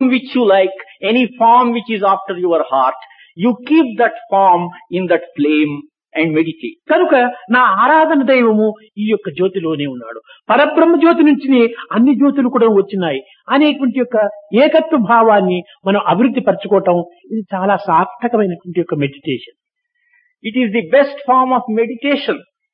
which you like, any form which is after your heart, you keep that form in that flame and meditate. కనుక నా ఆరాధన దైవము ఈ యొక్క జ్యోతిలోనే ఉన్నాడు. పరబ్రహ్మ జ్యోతి నుంచి అన్ని జ్యోతులు కూడా వచ్చినాయి అనేటువంటి యొక్క ఏకత్వ భావాన్ని మనం అభివృద్ధి పరచుకోవటం ఇది చాలా సార్థకమైనటువంటి యొక్క meditation. It is the best form of meditation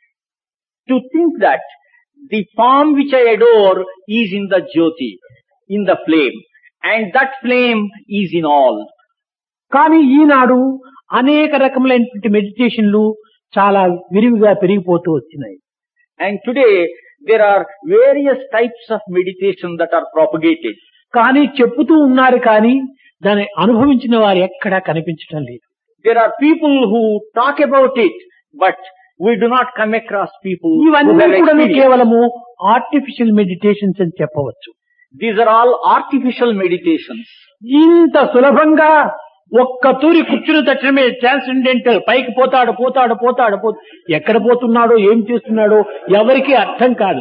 to think that the form which I adore is in the Jyoti, in the flame, and that flame is in all. కానీ ఈనాడు అనేక రకములైనటువంటి మెడిటేషన్లు చాలా విరివిగా పెరిగిపోతూ వచ్చినాయి. And today there are various types of meditation that are propagated. కానీ చెప్పుతూ ఉన్నారు కానీ దాన్ని అనుభవించిన వారు ఎక్కడా కనిపించడం లేదు. There are people who talk about it, but we do not come across people who ఇవన్నీ have కూడా experienced. కేవలము ఆర్టిఫిషియల్ మెడిటేషన్స్ అని చెప్పవచ్చు. These are all artificial meditations. ఇంత సులభంగా ఒక్క తూరి కూర్చుని తక్షణమే ట్రాన్సెండెంటల్ పైకి పోతాడు పోతాడు పోతాడు ఎక్కడ పోతున్నాడో ఏం చేస్తున్నాడో ఎవరికీ అర్థం కాదు.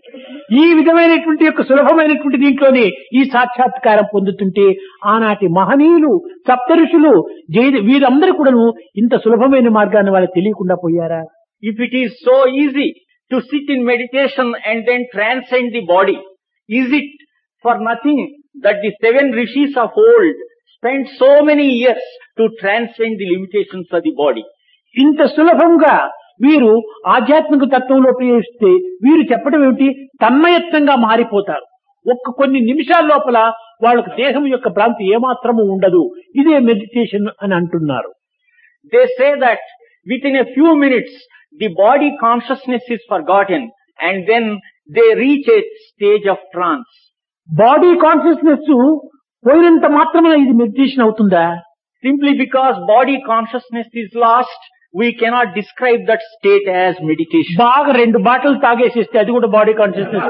ఈ విధమైనటువంటి యొక్క సులభమైనటువంటి దీంట్లోనే ఈ సాక్షాత్కారం పొందుతుంటే ఆనాటి మహనీయులు సప్తఋషులు వీరందరూ కూడాను ఇంత సులభమైన మార్గాన్ని వాళ్ళకి తెలియకుండా పోయారా? If it is so easy to sit in meditation and then transcend the body, is it for nothing that the 7 rishis of old spent so many years to transcend the limitations of the body? ఇంత సులభంగా వీరు ఆధ్యాత్మిక తత్వంలో ప్రవేశిస్తే వీరు చెప్పడం ఏమిటి, తన్మయత్వంగా మారిపోతారు. కొన్ని నిమిషాల లోపల వాళ్ళకు దేహం యొక్క భ్రాంతి ఏమాత్రము ఉండదు. ఇదే మెడిటేషన్ అని అంటున్నారు. They say that within a few minutes the body consciousness is forgotten and then they reach a stage of trance. Body consciousness పోయినంత మాత్రమే ఇది మెడిటేషన్ అవుతుందా? Simply because body consciousness is lost, we cannot describe that state as meditation. బాగా 2 bottle తాగేసేస్తే అది కూడా body consciousness.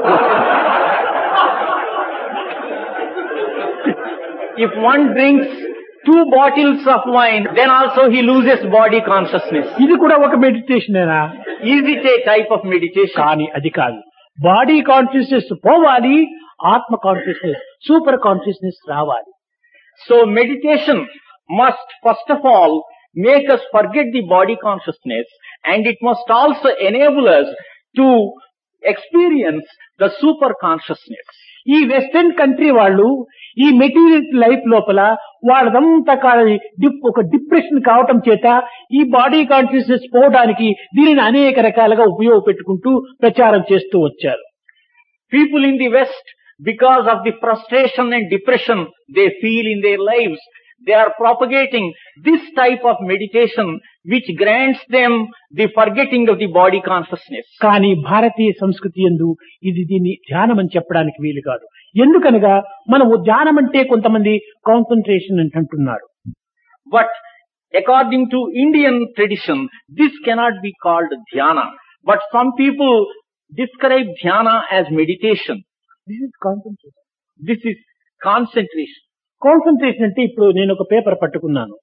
If one drinks 2 bottles of wine, then also he loses body consciousness. ఇది కూడా ఒక మెడిటేషనేనా? Is it a type of meditation? కానీ అది కాదు. Body consciousness పోవాలి, ఆత్మ కాన్షియస్నెస్ సూపర్ కాన్షియస్నెస్ రావాలి. So meditation must first of all make us forget the body consciousness, and it must also enable us to experience the super consciousness. ఈ western country వాళ్ళు ఈ material life లోపల వాళ్ళదంతా ఒక depression కావటం చేత ఈ body consciousness పోవడానికి దీనిని అనేక రకాలుగా ఉపయోగపెట్టుకుంటూ ప్రచారం చేస్తూ వచ్చారు. People in the West, because of the frustration and depression they feel in their lives, they are propagating this type of meditation which grants them the forgetting of the body consciousness. కానీ భారతీయ సంస్కృతి యందు ఇది దీన్ని ధ్యానం అని చెప్పడానికి వీలు కాదు. ఎందుకనగా మనము ధ్యానం అంటే కొంతమంది కాన్సంట్రేషన్ అంటున్నారు. But according to Indian tradition, this cannot be called dhyana. But some people describe dhyana as meditation. This is concentration. This is concentration. Concentration అంటే ఇప్పుడు నేను ఒక పేపర్ పట్టుకున్నాను.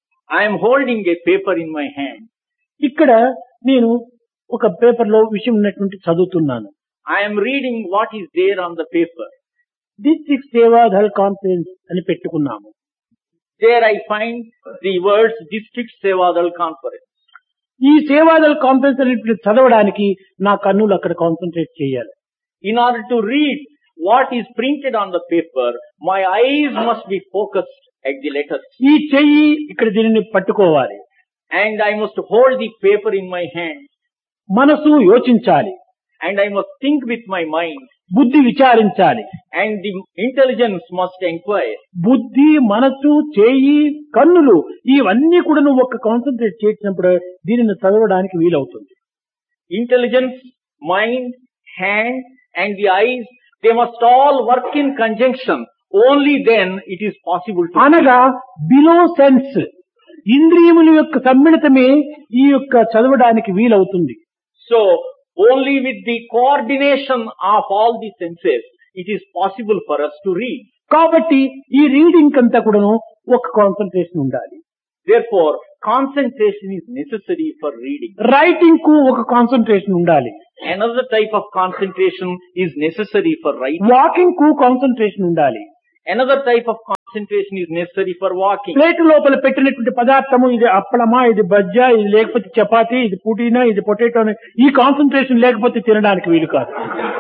I am holding a paper in my hand. ఇక్కడ నేను ఒక paper లో విషయం ఉన్నటువంటి చదువుతున్నాను. I am reading what is there on the paper. District Seva Dal conference అని పెట్టుకున్నాము. There I find the words District Sevadal Conference. ఈ సేవాదళ్ కాన్ఫరెన్స్ అనేది చదవడానికి నా కన్నులు అక్కడ కాన్సంట్రేట్ చేయాలి. In order to read what is printed on the paper, my eyes must be focused at the letters. ఈ చెయ్యి ఇక్కడ దీనిని పట్టుకోవాలి. And I must hold the paper in my hand. మనసు యోచించాలి. And I must think with my mind. బుద్ధి విచారించాలి. And the intelligence must inquire. బుద్ధి, మనసు, చెయ్యి, కన్నులు ఇవన్నీ కూడా నువ్వు ఒక కాన్సంట్రేట్ చేసినప్పుడు దీనిని చదవడానికి వీలవుతుంది. Intelligence, mind, hand and the eyes, they must all work in conjunction. Only then it is possible to. అనగా బిలో సెన్స్ ఇంద్రియముల యొక్క సమ్మిళితమే ఈ యొక్క చదవడానికి వీలవుతుంది. So only with the coordination of all the senses it is possible for us to read. కాబట్టి ఈ reading అంతా కూడాను ఒక కాన్సంట్రేషన్ ఉండాలి. Therefore concentration is necessary for reading. Writing కు ఒక కాన్సంట్రేషన్ ఉండాలి. Another type of concentration is necessary for writing. Walking కు కాన్సంట్రేషన్ ఉండాలి. Another type of concentration concentration is necessary for walking. Plate లోపల పెట్టినటువంటి పదార్థము ఇది అప్పలమా, ఇది బజ్జా, ఇది లేకపోతే చపాతీ, ఇది పుదీనా, ఇది పొటాటో, ఈ కాన్సన్ట్రేషన్ లేకపోతే తినడానికి వీలు కాదు.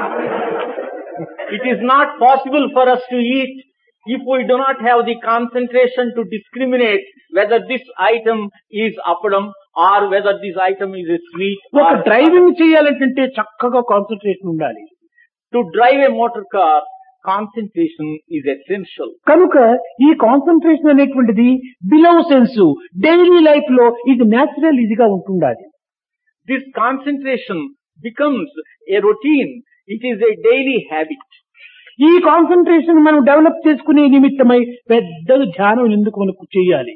It is not possible for us to eat if we do not have the concentration to discriminate whether this item is appadam or whether this item is a sweet. ఒక driving చేయాలంటే చక్కగా concentration ఉండాలి. To drive a motor car, concentration is essential. కనుక ఈ concentration అనేటువంటిది below sense daily life లో ఇది natural ఇదిగా ఉంటుండాలి. This concentration becomes a routine. It is a daily habit. ఈ కాన్సన్ట్రేషన్ మనం డెవలప్ చేసుకునే నిమిత్తమై పెద్ద ధ్యానం ఎందుకు మనకు చేయాలి?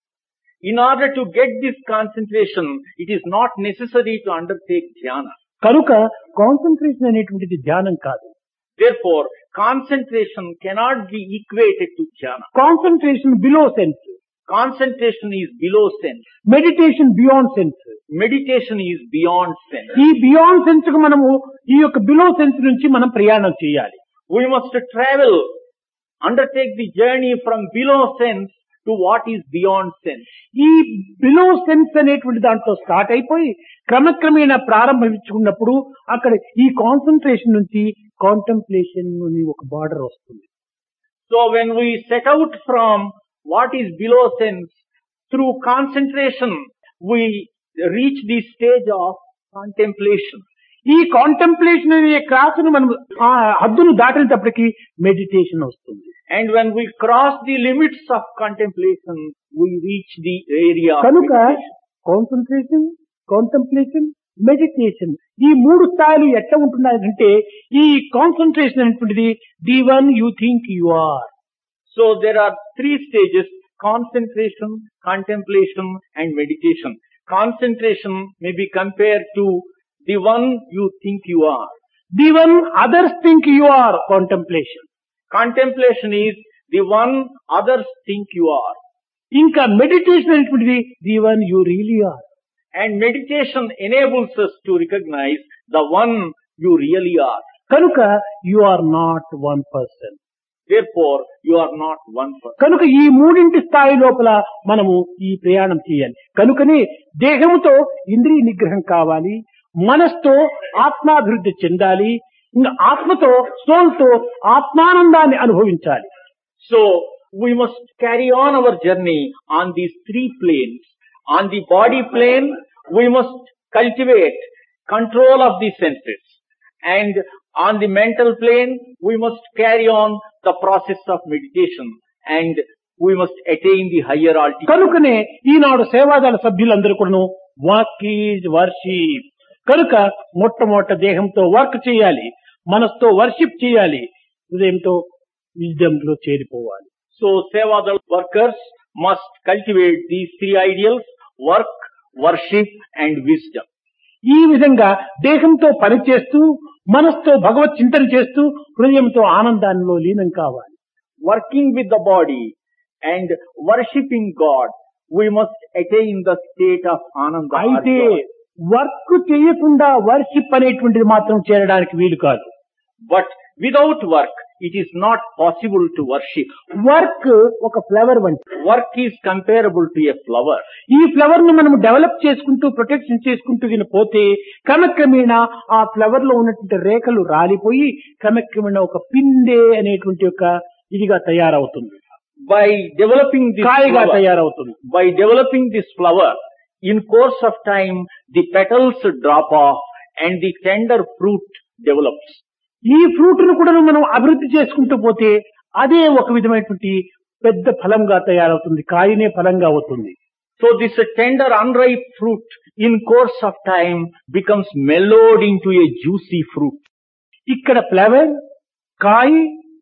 In order to get this concentration, it is not necessary to undertake dhyana. కనుక కాన్సన్ట్రేషన్ అనేటువంటిది ధ్యానం కాదు. Therefore, concentration cannot be equated to dhyana. Concentration below sense, Concentration is below sense. Meditation beyond sense. Meditation is beyond sense. ఈ beyond sense కు మనము ఈ యొక్క below sense నుంచి మనం ప్రయాణం చేయాలి. We must travel, undertake the journey from below sense to what is beyond sense. ఈ బిలో సెన్స్ అనేటువంటి దాంట్లో స్టార్ట్ అయిపోయి క్రమక్రమేణా ప్రారంభించుకున్నప్పుడు అక్కడ ఈ కాన్సన్ట్రేషన్ నుంచి కాంటెంప్లేషన్ అని ఒక బార్డర్ వస్తుంది. So when we set out from what is below sense, through concentration, we reach the stage of contemplation. ఈ కాంటెంప్లేషన్ అనే క్రాస్ను మనం ఆ హద్దును దాటినప్పటికీ మెడిటేషన్ వస్తుంది. And when we cross the limits of contemplation, we reach the area of కనుక meditation. Concentration, contemplation, meditation ఈ మూడు స్థాయిలు ఎట్లా ఉంటున్నాయంటే ఈ కాన్సన్ట్రేషన్ అనేటువంటిది the one you think you are. So there are three stages: concentration, contemplation and meditation. Concentration may be compared to the one you think you are. The one others think you are contemplation. Contemplation is the one others think you are. ఇంకా meditation అనేటువంటిది the one you really are. And meditation enables us to recognize the one you really are. కనుక you are not one person. Therefore, you are not one person. కనుక ఈ మూడింటి స్థాయి లోపల మనము ఈ ప్రయాణం చేయాలి. కనుకనే దేహముతో ఇంద్రియ నిగ్రహం కావాలి, మనస్తో ఆత్మాభివృద్ధి చెందాలి, ఇంకా ఆత్మతో సోల్తో ఆత్మానందాన్ని అనుభవించాలి. So, we must carry on our journey on these three planes. On the body plane, we must cultivate control of the senses. And on the mental plane, we must carry on the process of meditation. And we must attain the higher altitude. కనుకనే ఈనాడు సేవాదళ సభ్యులందరూ కూడాను work is worship. కనుక మొట్టమొదట దేహంతో work చేయాలి, మనసుతో worship చేయాలి, హృదయంతో విజ్డమ్లో చేరిపోవాలి. So, Sevadal workers must cultivate these three ideals: work, worship and wisdom. ఈ విధంగా దేహంతో పని చేస్తూ మనసుతో భగవత్ చింతన చేస్తూ హృదయంతో ఆనందాల్లో లీనం కావాలి. Working with the body and worshipping God, we must attain the state of Ananda. అయితే వర్క్ చేయకుండా వర్షిప్ అనేటువంటిది మాత్రం చేరడానికి వీలు కాదు. But without work, it is not possible to worship. Work ఒక ఫ్లవర్ వంటి. Work is comparable to a flower. ఈ ఫ్లవర్ ను మనం డెవలప్ చేసుకుంటూ ప్రొటెక్షన్ చేసుకుంటూ పోతే క్రమక్రమేణా ఆ ఫ్లవర్ లో ఉన్నటువంటి రేఖలు రాలిపోయి క్రమక్రమేణా ఒక పిందె అనేటువంటి ఒక ఇదిగా తయారవుతుంది, By developing this కాయగా flower, తయారవుతుంది. by developing this flower, in course of time, the petals drop off and the tender fruit develops. ఈ ఫ్రూట్ ను కూడా మనం అభివృద్ధి చేసుకుంటూ పోతే అదే ఒక విధమైనటువంటి పెద్ద ఫలంగా తయారవుతుంది, కాయనే ఫలంగా అవుతుంది. So this tender unripe fruit in course of time becomes mellowed into a juicy fruit. ఇక్కడ ఫ్లవర్, కాయ,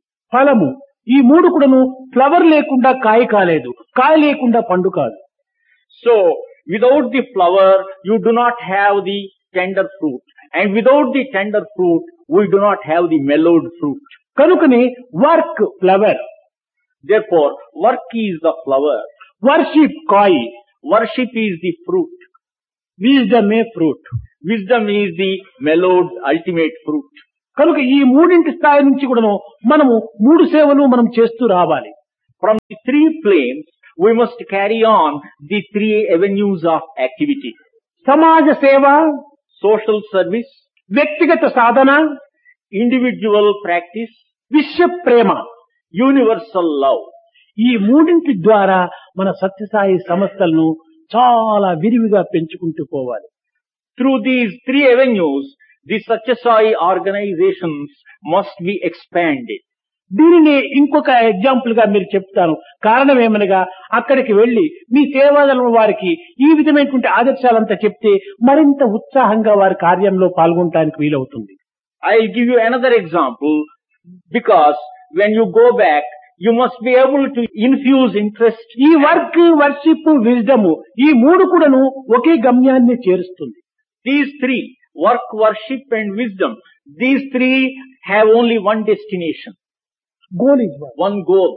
ఫలము ఈ మూడు కూడాను ఫ్లవర్ లేకుండా కాయ కాలేదు, కాయ లేకుండా పండు కాదు. So without the flower, you do not have the tender fruit. And without the tender fruit, we do not have the mellowed fruit. కనుకనే work flower, Therefore, work is the flower. Worship కాయ, Worship is the fruit. Wisdom A fruit. Wisdom is the mellowed ultimate fruit. కనుక ఈ మూడింటి స్థాయి నుంచి కూడాను మనము మూడు సేవలు మనం చేస్తూ రావాలి. From the three flames, we must carry on the three avenues of activity. సమాజ సేవ, Social service, వ్యక్తిగత సాధన, individual practice, విశ్వ ప్రేమ. universal love. ఈ మూడింటి ద్వారా మన సత్యసాయి సంస్థలను చాలా విరివిగా పెంచుకుంటూ పోవాలి. Through these three avenues, the Satyasai organizations must be expanded. దీనిని ఇంకొక ఎగ్జాంపుల్ గా మీరు చెప్తాను. కారణం ఏమనగా అక్కడికి వెళ్లి మీ సేవాదళం వారికి ఈ విధమైనటువంటి ఆదర్శాలంతా చెప్తే మరింత ఉత్సాహంగా వారి కార్యంలో పాల్గొనడానికి వీలవుతుంది. I'll give you another example, because when you go back, you must be able to infuse interest. ఈ వర్క్, వర్షిప్, విజ్డమ్ ఈ మూడు కూడాను ఒకే గమ్యాన్ని చేరుస్తుంది. These three, work, worship and wisdom, these three have only one destination, goal is one goal.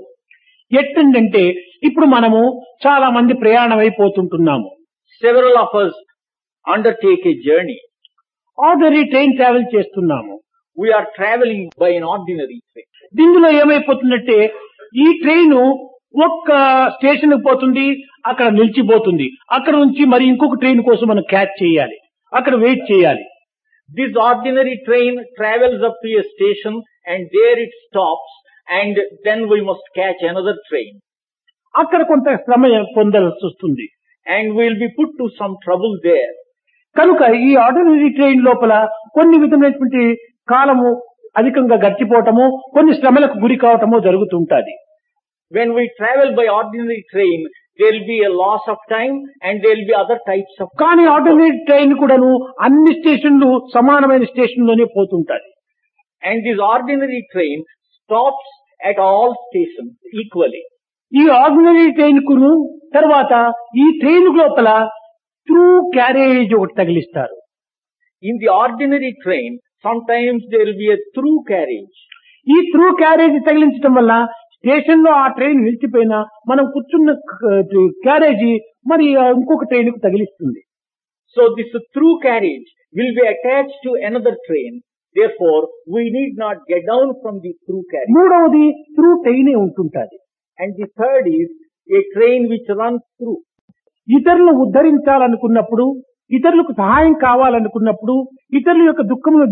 ఎట్టంటే ఇప్పుడు మనము చాలా మంది ప్రయాణం అయిపోతుంటున్నాము. Several of us undertake a journey. Ordinary train travel చేస్తున్నాము. We are traveling by an ordinary train. దీనిలో ఏమైపోతుందంటే ఈ train ఒక్క స్టేషన్ పోతుంది, అక్కడ నిలిచిపోతుంది. అక్కడ నుంచి మరి ఇంకొక ట్రైన్ కోసం మనం క్యాచ్ చేయాలి, అక్కడ వెయిట్ చేయాలి. This ordinary train travels up to a station and there it stops, and then we must catch another train. అక్కడ కొంత శ్రమ పొందాల్సి వస్తుంది. And we'll be put to some trouble there. కనుక ఈ ఆర్డినరీ ట్రైన్ లోపల కొన్ని విధమైనటువంటి కాలము అధికంగా గడిచిపోవటము, కొన్ని శ్రమలకు గురి కావటము జరుగుతుంటది. When we travel by ordinary train, there will be a loss of time and there will be other types of. కానీ ఆర్డినరీ ట్రైన్ కూడాను అన్ని స్టేషన్లు సమానమైన స్టేషన్ లోనే పోతుంటది. And this ordinary train stops at all stations equally. ఈ ordinary train కును తర్వాత ఈ train లోపల త్రూ క్యారేజ్ ఒకటి తగిలిస్తారు. In the ordinary train, sometimes there will be a through carriage. ఈ త్రూ క్యారేజ్ తగిలించడం వల్ల స్టేషన్ లో ఆ ట్రైన్ నిలిచిపోయినా మనం కూర్చున్న క్యారేజీ మరి ఇంకొక ట్రైన్ కు తగిలిస్తుంది. So this through carriage will be attached to another train. Therefore, we need not get down from the through carriage. మూడవది through ట్రైనే ఉంటుంటది. And the third is a train which runs through. ఇతరులను ఉద్ధరించాలనుకున్నప్పుడు, ఇతరులకు సహాయం కావాలనుకున్నప్పుడు, ఇతరుల యొక్క దుఃఖమును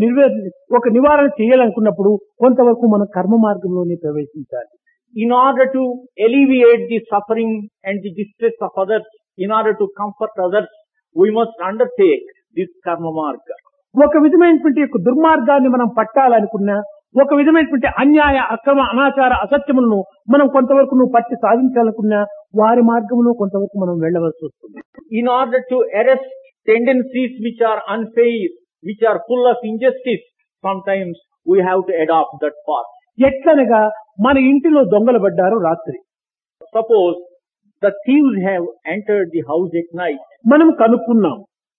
నివారణ చేయాలనుకున్నప్పుడు కొంతవరకు మనం కర్మ మార్గంలోనే ప్రవేశించాలి. In order to alleviate the suffering and the distress of others, in order to comfort others, we must undertake this karma marga. ఒక విధమైనటువంటి యొక్క దుర్మార్గాన్ని మనం పట్టాలనుకున్నా, ఒక విధమైనటువంటి అన్యాయ, అక్రమ, అనాచార, అసత్యములను మనం కొంతవరకు పట్టి సాధించాలనుకున్నా వారి మార్గంలో కొంతవరకు మనం వెళ్ళవలసి వస్తుంది. In order to arrest tendencies which are unfair, which are full of injustice, sometimes we have to adopt that path. ఎట్లనగా మన ఇంటిలో దొంగలు పడ్డారు రాత్రి. Suppose the thieves have entered the house at night. మనం కనుక్కున్నాం.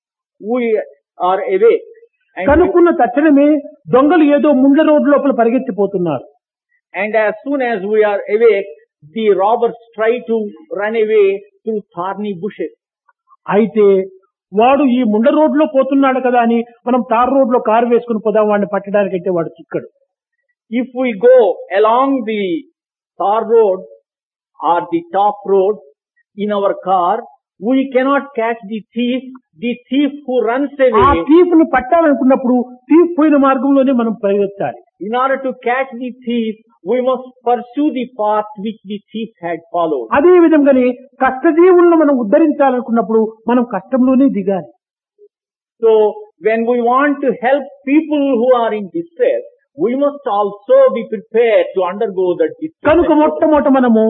We are awake. కనుక్కున్న తక్షణమే దొంగలు ఏదో ముండ్ల రోడ్డు లోపల పరిగెత్తిపోతున్నారు. And as soon as we are awake, the robbers try to run away through thorny bushes. అయితే వాడు ఈ ముండ రోడ్లో పోతున్నాడు కదా అని మనం తార్ రోడ్ లో కారు వేసుకుని పోదాం వాడిని పట్టడానికంటే వాడు చిక్కడు. If we go along the tar road or the top road in our car, we cannot catch the thief. The thief who runs ఆ away, థీఫ్ ను పట్టాలనుకున్నప్పుడు థీఫ్ పోయిన మార్గంలోనే మనం పరిగెత్తాలి. in order to catch the thief, we must pursue the path which the thief had followed. అదే విధంగానే కష్టజీవులను మనం ఉద్ధరించాలనుకున్నప్పుడు మనం కష్టంలోనే దిగాలి. So, when we want to help people who are in distress, we must also be prepared to undergo that distress. కనుక మొట్టమొదట మనము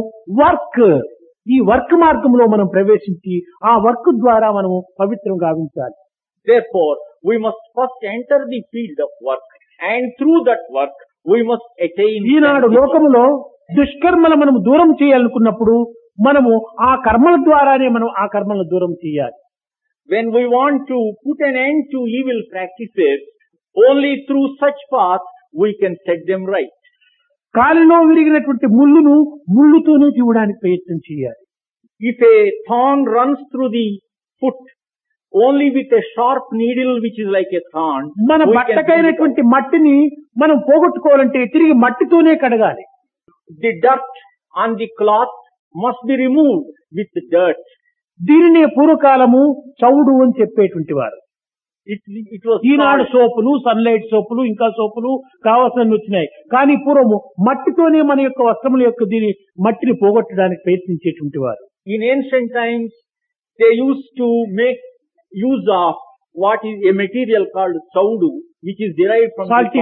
ఈ work మార్గంలో మనం ప్రవేశించి ఆ వర్క్ ద్వారా మనము పవిత్రం గావించాలి. Therefore, we must first enter the field of work, and through that work, we must attain. ఈనాడు లోకములో దుష్కర్మలు మనం దూరం చేయాలనుకున్నప్పుడు మనము ఆ కర్మల ద్వారానే మనం ఆ కర్మలను దూరం చేయాలి. When we want to put an end to evil practices, only through such path we can set them right. కాలిలో విరిగినటువంటి ముళ్ళును ముళ్ళుతోనే తీయడానికి ప్రయత్నం చేయాలి. If a thorn runs through the foot, only with a sharp needle which is like a thorn, మన we can బట్టకైనటువంటి మట్టిని మనం పోగొట్టుకోవాలంటే తిరిగి మట్టితోనే కడగాలి. the dirt on the cloth must be removed with dirt. దీనినే పూర్వకాలము చౌడు అని చెప్పేటువంటి వారు. It was Eenadu called, సోపులు, sunlight సోపులు, ఇంకా సోపులు కావాల్సినవి వచ్చినాయి. కానీ పూర్వము మట్టితోనే మన యొక్క వస్త్రముల యొక్క దీని మట్టిని పోగొట్టడానికి ప్రయత్నించేటువంటి వారు. in ancient times, they used to make use of what is a material called chaudu, which is derived from the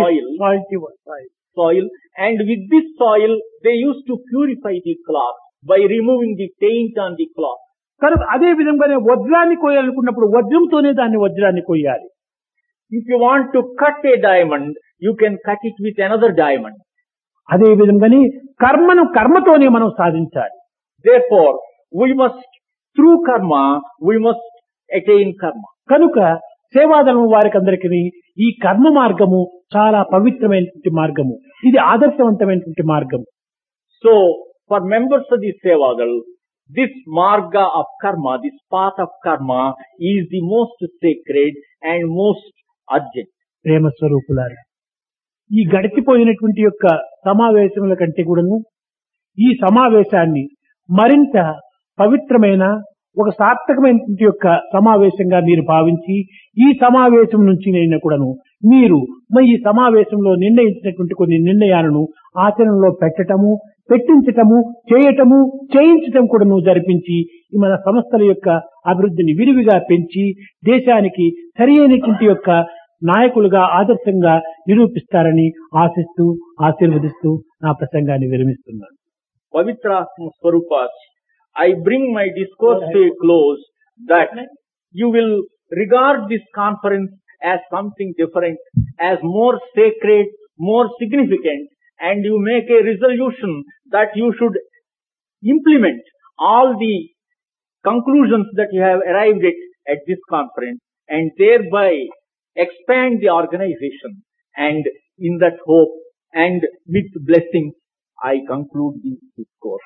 soil. And with this soil, they used to purify the cloth by removing the taint on the cloth. కనుక అదే విధంగానే వజ్రాన్ని కోయాలనుకున్నప్పుడు వజ్రంతోనే దాన్ని వజ్రాన్ని కొయ్యాలి. If you want to cut a diamond, you can cut it with another diamond. అదే విధంగానే కర్మను కర్మతోనే మనం సాధించాలి. Therefore, through karma, we must attain karma. కనుక సేవాదళం వారికి అందరికీ ఈ కర్మ మార్గము చాలా పవిత్రమైనటువంటి మార్గము, ఇది ఆదర్శవంతమైనటువంటి మార్గము. So, for members of the Sevadal, this marga of karma, this path of karma is the most sacred and most urgent. ప్రేమ స్వరూపులారా, ఈ గడిచిపోయినటువంటి యొక్క సమావేశముల కంటే కూడాను ఈ సమావేశాన్ని మరింత పవిత్రమైన ఒక సార్థకమైనటువంటి యొక్క సమావేశంగా మీరు భావించి ఈ సమావేశం నుంచి నేను కూడాను మీరు ఈ సమావేశంలో నిర్ణయించినటువంటి కొన్ని నిర్ణయాలను ఆచరణలో పెట్టించటము, చేయించటం కూడాను జరిపించి మన సంస్థల యొక్క అభివృద్ధిని విరివిగా పెంచి దేశానికి సరి అయినటువంటి యొక్క నాయకులుగా ఆదర్శంగా నిరూపిస్తారని ఆశిస్తూ ఆశీర్వదిస్తూ నా ప్రసంగాన్ని విరమిస్తున్నాను. Pavitratma Swarupas, I bring my discourse to a close that you will regard this conference as something different, as more sacred, more significant, and you make a resolution that you should implement all the conclusions that you have arrived at this conference and thereby expand the organization. And in that hope and with blessings, I conclude this discourse.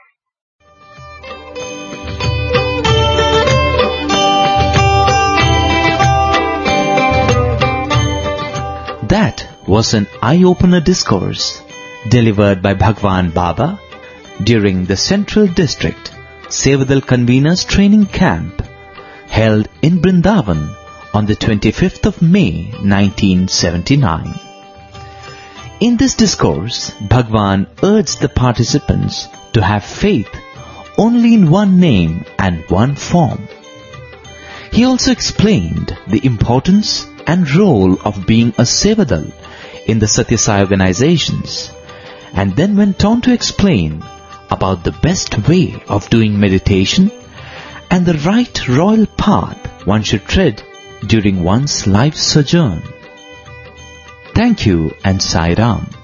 That was an eye-opener discourse delivered by Bhagwan Baba during the Central District Sevadal Conveners Training Camp held in Brindavan on the 25th of May 1979. In this discourse, Bhagwan urged the participants to have faith only in one name and one form. He also explained the importance and role of being a Sevadal in the Satya Sai organizations, and then went on to explain about the best way of doing meditation and the right royal path one should tread during one's life sojourn. Thank you and Sai Ram.